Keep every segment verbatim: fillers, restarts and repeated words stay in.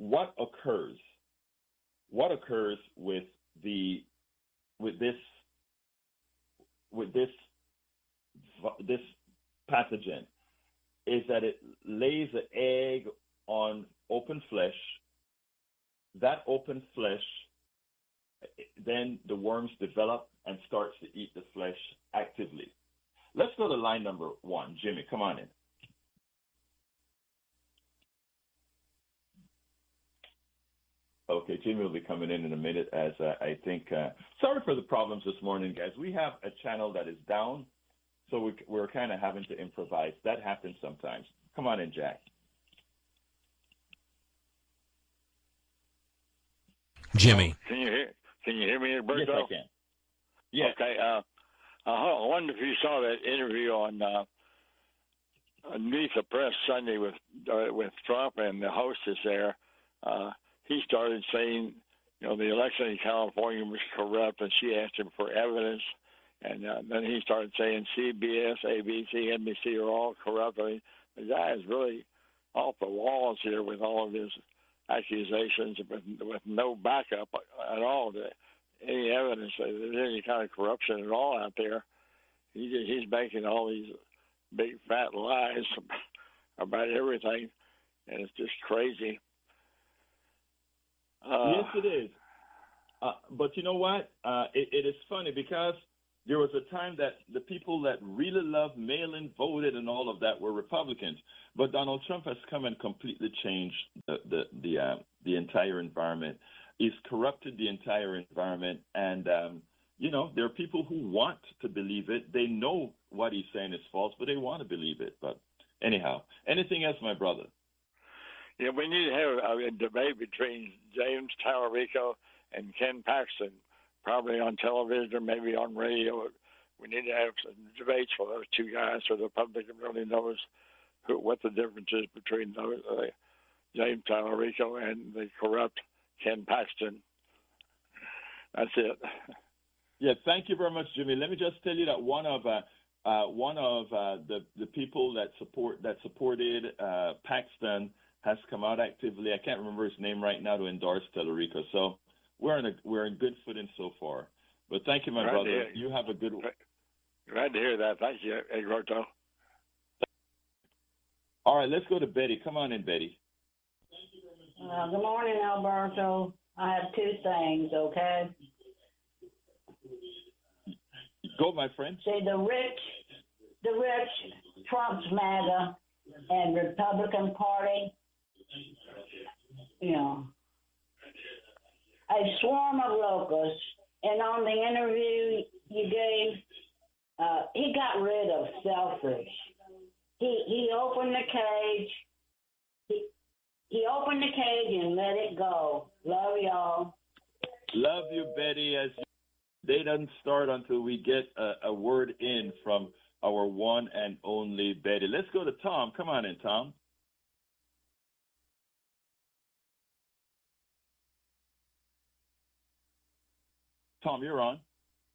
what occurs? What occurs with the with this with this this pathogen is that it lays an egg on open flesh. That open flesh, then the worms develop and starts to eat the flesh actively. Let's go to line number one. Jimmy, come on in. Okay, Jimmy will be coming in in a minute as uh, I think, uh, sorry for the problems this morning, guys. We have a channel that is down, so we, we're kind of having to improvise. That happens sometimes. Come on in, Jack. Jimmy. Can you hear? Can you hear me, Roberto? Yes, I can. Yes. Okay. Uh, I wonder if you saw that interview on uh, Meet the Press Sunday with uh, with Trump and the hostess there. Uh, he started saying, you know, the election in California was corrupt, and she asked him for evidence. And uh, then he started saying C B S, A B C, N B C are all corrupt. I mean, the guy is really off the walls here with all of his accusations with, with no backup at all to any evidence that there's any kind of corruption at all out there. He, he's making all these big fat lies about everything, and it's just crazy. Uh, yes, it is. Uh, but you know what? Uh, it, it is funny because there was a time that the people that really loved mail-in voted and all of that were Republicans. But Donald Trump has come and completely changed the the the, uh, the entire environment. He's corrupted the entire environment, and um, you know there are people who want to believe it. They know what he's saying is false, but they want to believe it. But anyhow, anything else, my brother? Yeah, we need to have a, a debate between James Tallarico and Ken Paxton, probably on television or maybe on radio. We need to have some debates for those two guys so the public really knows who, what the difference is between those, uh, James Tallarico and the corrupt Ken Paxton. That's it. Yeah, thank you very much, Jimmy. Let me just tell you that one of uh, uh, one of uh, the the people that support that supported uh, Paxton has come out actively. I can't remember his name right now to endorse Tallarico. So we're in a we're in good footing so far. But thank you, my Glad brother. You have a good one. Glad to hear that. Thank you, Egberto. All right, let's go to Betty. Come on in, Betty. Uh, good morning, Alberto. I have two things, okay? Go, my friend. See, the rich, the rich, Trump's MAGA, and Republican Party, you know, a swarm of locusts. And on the interview you gave, uh, he got rid of selfish. He he opened the cage. He he opened the cage and let it go. Love y'all. Love you, Betty. As they doesn't start until we get a, a word in from our one and only Betty. Let's go to Tom. Come on in, Tom. Tom, you're on.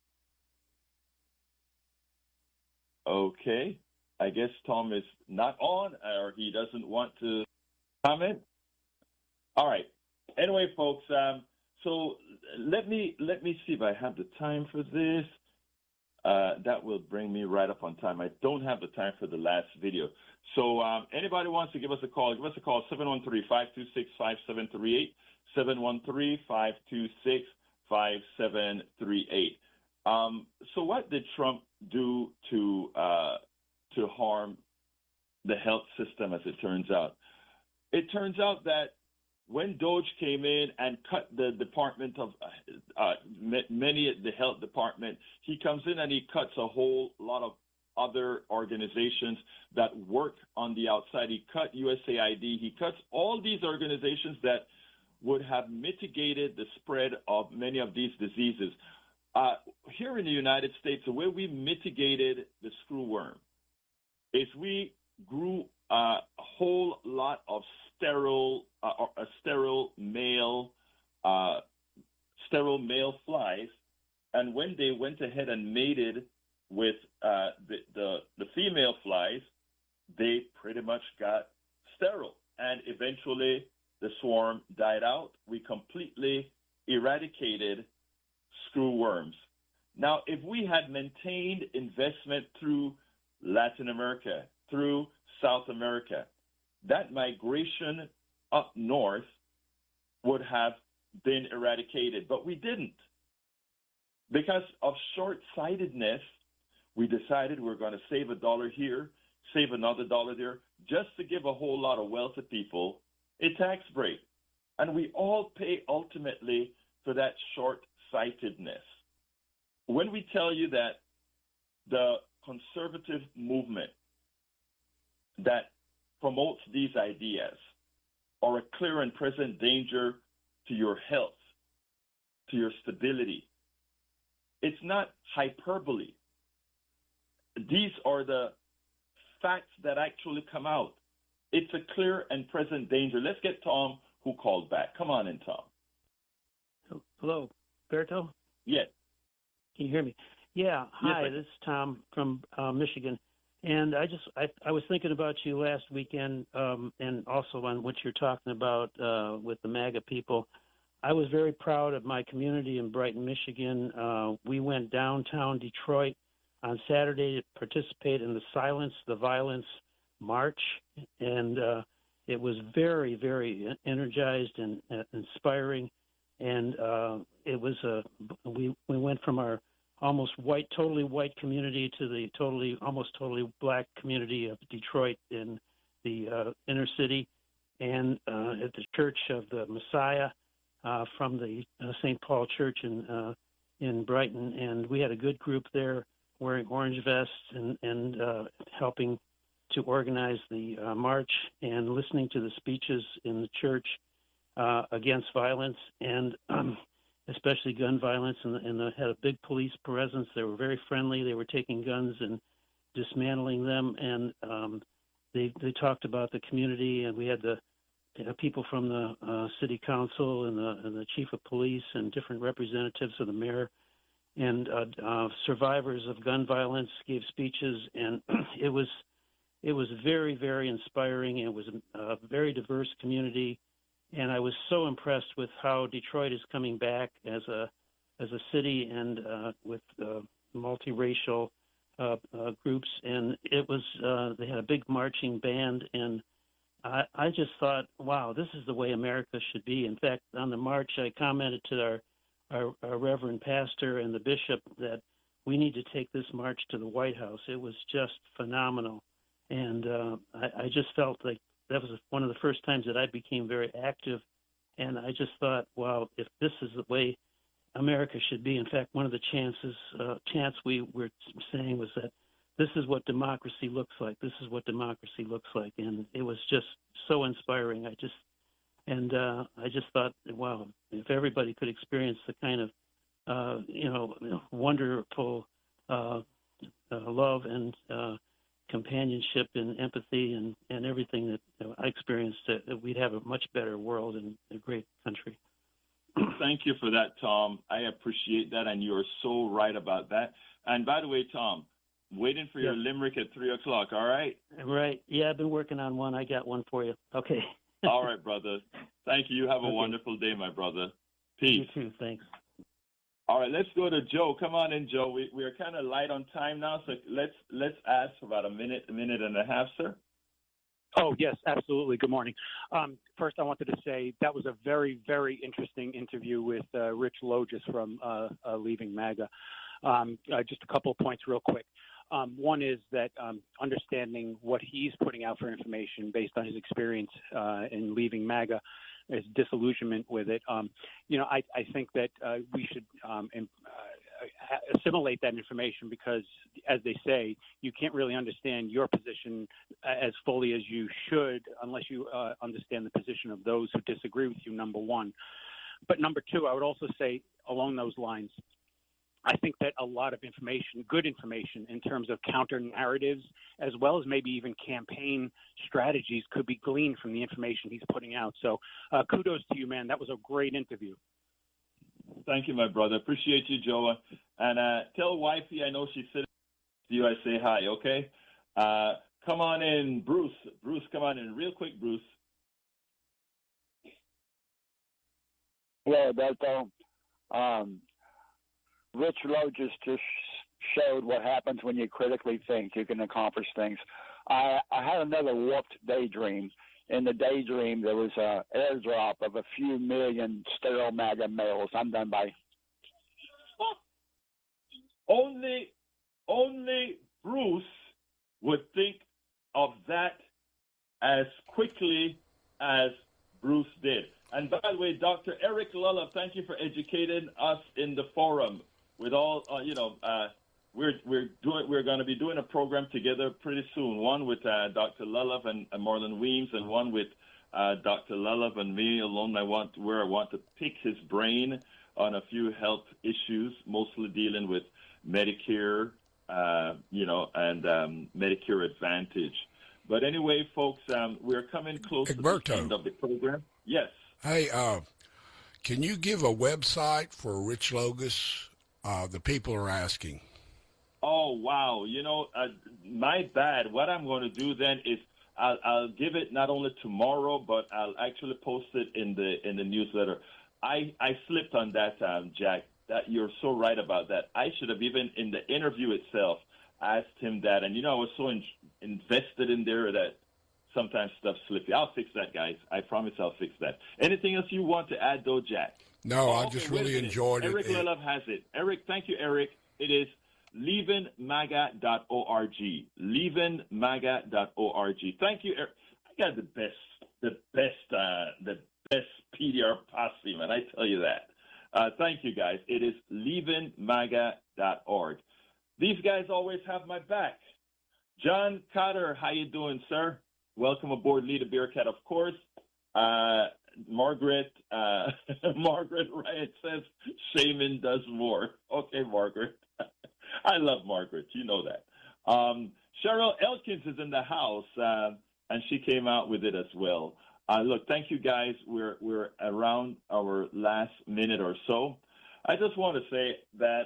Okay. I guess Tom is not on, or he doesn't want to comment. All right. Anyway, folks, um, so let me let me see if I have the time for this. Uh, that will bring me right up on time. I don't have the time for the last video. So um, anybody wants to give us a call, give us a call, seven one three, five two six, five seven three eight, seven one three, five two six, five seven three eight. Um, so what did Trump do to uh, to harm the health system, as it turns out? It turns out that when Doge came in and cut the Department of uh, many the health department, he comes in and he cuts a whole lot of other organizations that work on the outside. He cut U S A I D. He cuts all these organizations that would have mitigated the spread of many of these diseases. Uh, here in the United States, the way we mitigated the screwworm is we grew uh, a whole lot of sterile, uh, uh, sterile male, uh, sterile male flies, and when they went ahead and mated with uh, the, the the female flies, they pretty much got sterile, and eventually the swarm died out. We completely eradicated screw worms. Now, if we had maintained investment through Latin America, through South America, that migration up north would have been eradicated, but we didn't. Because of short-sightedness, we decided we're going to save a dollar here, save another dollar there, just to give a whole lot of wealthy people a tax break. And we all pay ultimately for that short-sightedness. When we tell you that the conservative movement that promotes these ideas are a clear and present danger to your health, to your stability, it's not hyperbole. These are the facts that actually come out. It's a clear and present danger. Let's get Tom, who called back. Come on in, Tom. Hello, Berto? Yes. Can you hear me? Yeah. Hi, yes, this is Tom from uh, Michigan. And I just, I, I was thinking about you last weekend um, and also on what you're talking about uh, with the MAGA people. I was very proud of my community in Brighton, Michigan. Uh, we went downtown Detroit on Saturday to participate in the Silence the Violence March. And uh, it was very, very energized and uh, inspiring. And uh, it was a, we, we went from our almost white, totally white community to the totally, almost totally black community of Detroit in the uh, inner city, and uh, at the Church of the Messiah uh, from the uh, Saint Paul Church in uh, in Brighton. And we had a good group there wearing orange vests and, and uh, helping to organize the uh, march and listening to the speeches in the church uh, against violence and um, especially gun violence, and, and they had a big police presence. They were very friendly. They were taking guns and dismantling them, and um, they they talked about the community, and we had the uh, people from the uh, city council and the, and the chief of police and different representatives of the mayor, and uh, uh, survivors of gun violence gave speeches, and it was it was very, very inspiring. It was a, a very diverse community. And I was so impressed with how Detroit is coming back as a as a city and uh, with uh, multiracial uh, uh, groups. And it was uh, they had a big marching band, and I, I just thought, wow, this is the way America should be. In fact, on the march, I commented to our, our, our Reverend Pastor and the Bishop that we need to take this march to the White House. It was just phenomenal, and uh, I, I just felt like that was one of the first times that I became very active, and I just thought, wow, if this is the way America should be. In fact, one of the chances, uh, chants we were saying was that this is what democracy looks like. This is what democracy looks like, and it was just so inspiring. I just, and uh, I just thought, wow, if everybody could experience the kind of, uh, you know, wonderful uh, uh, love and uh, companionship and empathy and, and everything that you know, I experienced, uh, we'd have a much better world and a great country. Thank you for that, Tom. I appreciate that, and you're so right about that. And by the way, Tom, waiting for your yeah. limerick at three o'clock, all right? Right. Yeah, I've been working on one. I got one for you. Okay. All right, brother. Thank you. You have a okay. wonderful day, my brother. Peace. You too. Thanks. All right, let's go to Joe. Come on in, Joe. We we are kind of light on time now, so let's let's ask for about a minute, a minute and a half, sir. Oh, yes, absolutely. Good morning. Um, first, I wanted to say that was a very, very interesting interview with uh, Rich Logis from uh, uh, Leaving MAGA. Um, uh, just a couple of points real quick. Um, one is that um, understanding what he's putting out for information based on his experience uh, in Leaving MAGA, his disillusionment with it. Um, you know, I, I think that uh, we should um, in, uh, assimilate that information because, as they say, you can't really understand your position as fully as you should unless you uh, understand the position of those who disagree with you, number one. But number two, I would also say along those lines, I think that a lot of information, good information in terms of counter narratives, as well as maybe even campaign strategies could be gleaned from the information he's putting out. So uh, kudos to you, man. That was a great interview. Thank you, my brother. Appreciate you, Joe. And uh, tell wifey I know she's sitting with you. I say hi, okay? Uh, come on in, Bruce. Bruce, come on in real quick, Bruce. Hello, Alberto. Um, Rich Logis just showed what happens when you critically think. You can accomplish things. I, I had another warped daydream. In the daydream, there was an airdrop of a few million sterile MAGA males. I'm done by. Only, only Bruce would think of that as quickly as Bruce did. And by the way, Doctor Eric Lullup, thank you for educating us in the forum. With all, uh, you know, uh, we're we're doing we're going to be doing a program together pretty soon. One with uh, Doctor Lullup and uh, Marlon Weems, and one with uh, Doctor Lullup and me alone. I want where I want to pick his brain on a few health issues, mostly dealing with Medicare, uh, you know, and um, Medicare Advantage. But anyway, folks, um, we're coming close Egberto. to the end of the program. Yes. Hey, uh, can you give a website for Rich Logis? Uh, the people are asking. Oh, wow. You know, uh, my bad. What I'm going to do then is I'll, I'll give it not only tomorrow, but I'll actually post it in the in the newsletter. I, I slipped on that, um, Jack. That you're so right about that. I should have even in the interview itself asked him that. And, you know, I was so in, invested in there that sometimes stuff slips. I'll fix that, guys. I promise I'll fix that. Anything else you want to add, though, Jack? No, oh, I okay, just really enjoyed Eric it. Eric Lullup has it. Eric, thank you, Eric. It is leavin maga dot org. leavin maga dot org. Thank you, Eric. I got the best, the best, uh, the best P D R posse, man. I tell you that. Uh, thank you, guys. It is leavin maga dot org. These guys always have my back. John Cotter, how you doing, sir? Welcome aboard, Leader Bearcat, of course. Uh, Margaret, uh, Margaret Wright says Shaman does more. Okay, Margaret. I love Margaret. You know that. Um, Cheryl Elkins is in the house, uh, and she came out with it as well. Uh, look, thank you, guys. We're we're around our last minute or so. I just want to say that,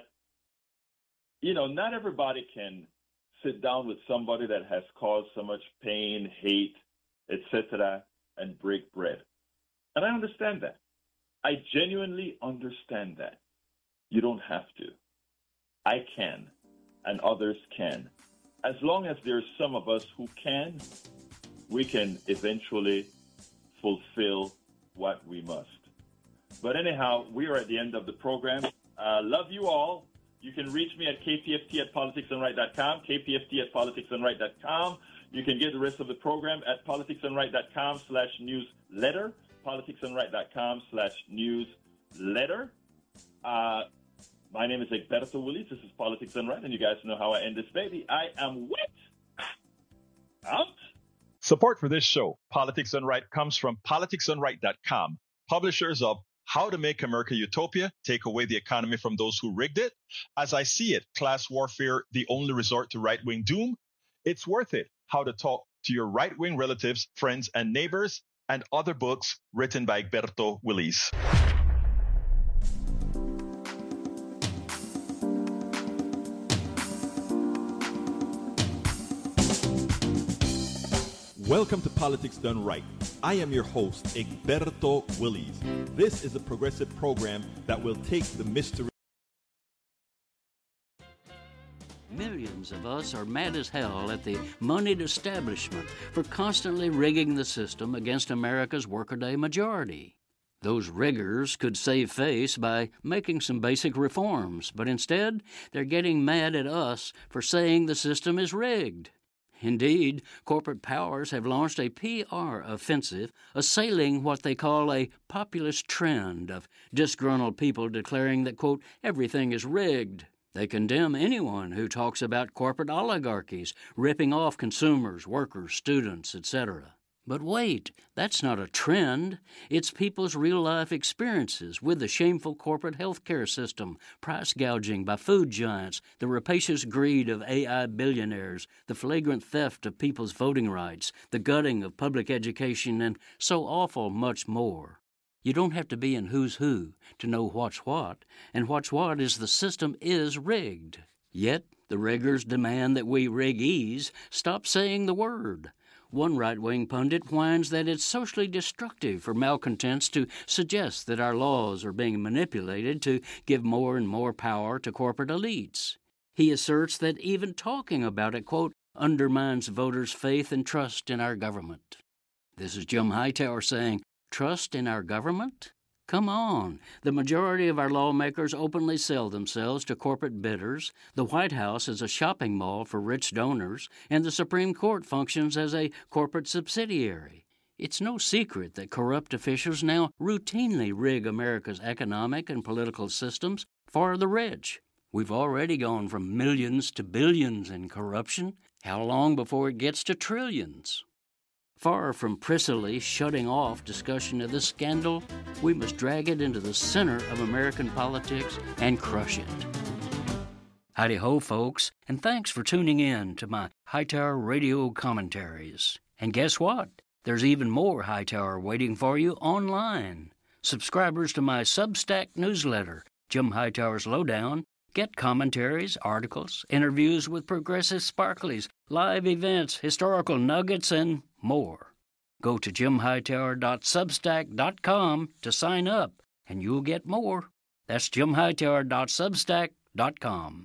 you know, not everybody can sit down with somebody that has caused so much pain, hate, et cetera, and break bread. And I understand that. I genuinely understand that. You don't have to. I can, and others can. As long as there's some of us who can, we can eventually fulfill what we must. But anyhow, we are at the end of the program. Uh, love you all. You can reach me at k p f t at politics and right dot com, k p f t at politics and right dot com. You can get the rest of the program at politics and right dot com slash newsletter, politics and right dot com slash newsletter. Uh, my name is Egberto Willies. This is Politics and Right, and you guys know how I end this baby. I am wet. Out. Support for this show, Politics and Right, comes from politics and right dot com, publishers of How to Make America Utopia, Take Away the Economy from Those Who Rigged It, As I See It, Class Warfare, The Only Resort to Right-Wing Doom, It's Worth It, How to Talk to Your Right-Wing Relatives, Friends, and Neighbors, and other books written by Egberto Willies. Welcome to Politics Done Right. I am your host, Egberto Willies. This is a progressive program that will take the mystery. Millions of us are mad as hell at the moneyed establishment for constantly rigging the system against America's workaday majority. Those riggers could save face by making some basic reforms, but instead they're getting mad at us for saying the system is rigged. Indeed, corporate powers have launched a P R offensive assailing what they call a populist trend of disgruntled people declaring that, quote, everything is rigged. They condemn anyone who talks about corporate oligarchies, ripping off consumers, workers, students, et cetera. But wait, that's not a trend. It's people's real-life experiences with the shameful corporate health care system, price gouging by food giants, the rapacious greed of A I billionaires, the flagrant theft of people's voting rights, the gutting of public education, and so awful much more. You don't have to be in Who's Who to know what's what, and what's what is the system is rigged. Yet the riggers demand that we riggees stop saying the word. One right-wing pundit whines that it's socially destructive for malcontents to suggest that our laws are being manipulated to give more and more power to corporate elites. He asserts that even talking about it, quote, undermines voters' faith and trust in our government. This is Jim Hightower saying, trust in our government? Come on. The majority of our lawmakers openly sell themselves to corporate bidders. The White House is a shopping mall for rich donors, and the Supreme Court functions as a corporate subsidiary. It's no secret that corrupt officials now routinely rig America's economic and political systems for the rich. We've already gone from millions to billions in corruption. How long before it gets to trillions? Far from prissily shutting off discussion of this scandal, we must drag it into the center of American politics and crush it. Howdy-ho, folks, and thanks for tuning in to my Hightower Radio commentaries. And guess what? There's even more Hightower waiting for you online. Subscribers to my Substack newsletter, Jim Hightower's Lowdown, get commentaries, articles, interviews with progressive sparklies, live events, historical nuggets, and more. Go to jim hightower dot substack dot com to sign up, and you'll get more. That's jim hightower dot substack dot com.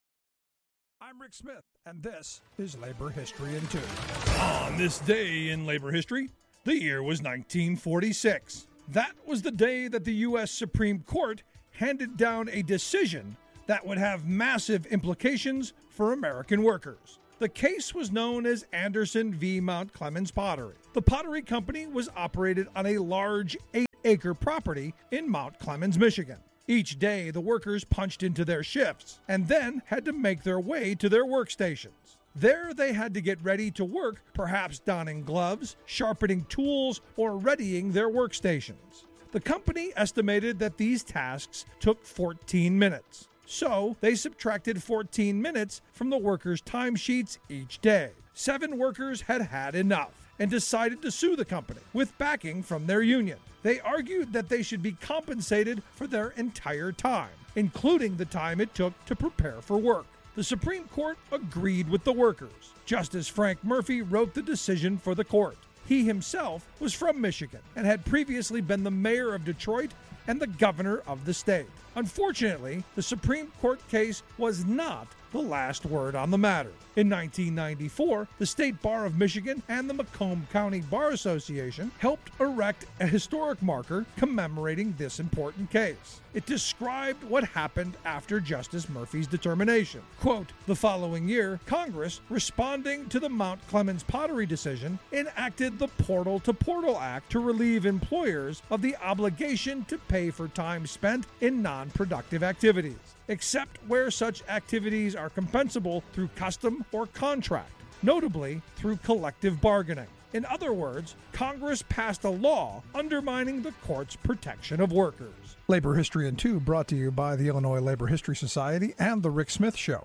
I'm Rick Smith, and this is Labor History in Two. On this day in labor history, the year was nineteen forty-six. That was the day that the U S Supreme Court handed down a decision that would have massive implications for American workers. The case was known as Anderson v. Mount Clemens Pottery. The pottery company was operated on a large eight-acre property in Mount Clemens, Michigan. Each day, the workers punched into their shifts and then had to make their way to their workstations. There, they had to get ready to work, perhaps donning gloves, sharpening tools, or readying their workstations. The company estimated that these tasks took fourteen minutes. So they subtracted fourteen minutes from the workers' timesheets each day. Seven workers had had enough and decided to sue the company with backing from their union. They argued that they should be compensated for their entire time, including the time it took to prepare for work. The Supreme Court agreed with the workers. Justice Frank Murphy wrote the decision for the court. He himself was from Michigan and had previously been the mayor of Detroit and the governor of the state. Unfortunately, the Supreme Court case was not the last word on the matter. In nineteen ninety-four, the State Bar of Michigan and the Macomb County Bar Association helped erect a historic marker commemorating this important case. It described what happened after Justice Murphy's determination. Quote, the following year, Congress, responding to the Mount Clemens Pottery decision, enacted the Portal to Portal Act to relieve employers of the obligation to pay for time spent in non-productive activities, except where such activities are compensable through custom or contract, notably through collective bargaining. In other words, Congress passed a law undermining the court's protection of workers. Labor History in Two brought to you by the Illinois Labor History Society and The Rick Smith Show.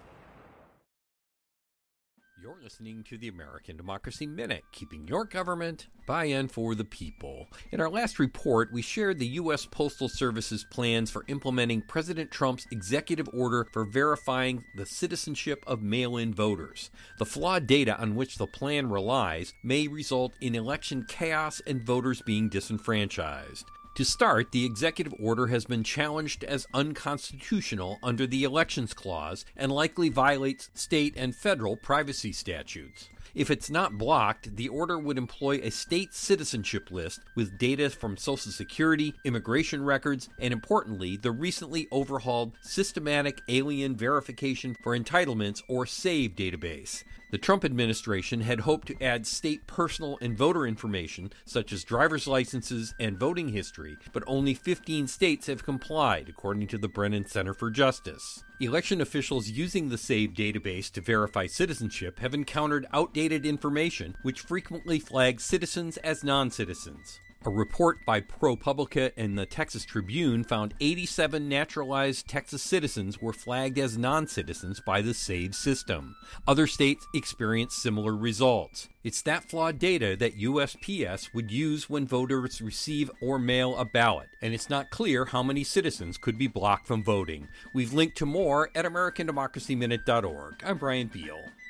You're listening to the American Democracy Minute, keeping your government by and for the people. In our last report, we shared the U S Postal Service's plans for implementing President Trump's executive order for verifying the citizenship of mail-in voters. The flawed data on which the plan relies may result in election chaos and voters being disenfranchised. To start, the executive order has been challenged as unconstitutional under the Elections Clause and likely violates state and federal privacy statutes. If it's not blocked, the order would employ a state citizenship list with data from Social Security, immigration records, and importantly, the recently overhauled Systematic Alien Verification for Entitlements, or SAVE database. The Trump administration had hoped to add state personal and voter information, such as driver's licenses and voting history, but only fifteen states have complied, according to the Brennan Center for Justice. Election officials using the SAVE database to verify citizenship have encountered outdated information, which frequently flags citizens as non-citizens. A report by ProPublica and the Texas Tribune found eighty-seven naturalized Texas citizens were flagged as non-citizens by the SAVE system. Other states experienced similar results. It's that flawed data that U S P S would use when voters receive or mail a ballot, and it's not clear how many citizens could be blocked from voting. We've linked to more at american democracy minute dot org. I'm Brian Beal.